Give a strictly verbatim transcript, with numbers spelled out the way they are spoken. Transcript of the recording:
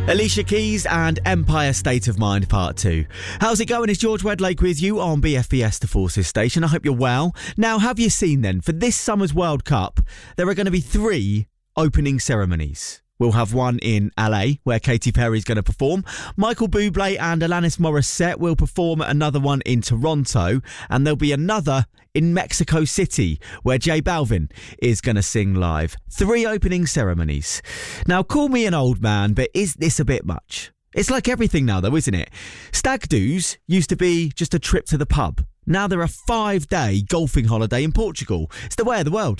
Alicia Keys and Empire State of Mind Part two. How's it going? It's George Wedlake with you on B F B S The Forces Station. I hope you're well. Now, have you seen then, for this summer's World Cup, there are going to be three opening ceremonies. We'll have one in L A, where Katy Perry's going to perform. Michael Bublé and Alanis Morissette will perform at another one in Toronto. And there'll be another in Mexico City, where J Balvin is going to sing live. Three opening ceremonies. Now, call me an old man, but is this a bit much? It's like everything now, though, isn't it? Stag do's used to be just a trip to the pub. Now they're a five-day golfing holiday in Portugal. It's the way of the world.